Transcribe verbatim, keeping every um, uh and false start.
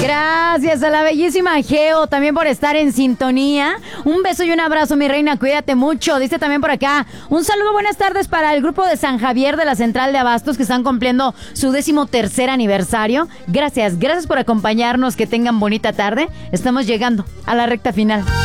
Gracias a la bellísima Geo también por estar en sintonía. Un beso y un abrazo, mi reina, cuídate mucho. Dice también por acá, un saludo, buenas tardes para el grupo de San Javier de la Central de Abastos que están cumpliendo su décimo tercer aniversario. Gracias, gracias por acompañarnos, que tengan bonita tarde. Estamos llegando a la recta final.